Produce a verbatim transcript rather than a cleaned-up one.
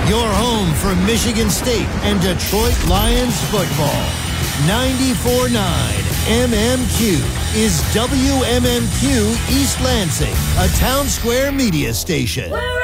Your home for Michigan State and Detroit Lions football. ninety-four point nine M M Q is W M M Q East Lansing, a Town Square media station.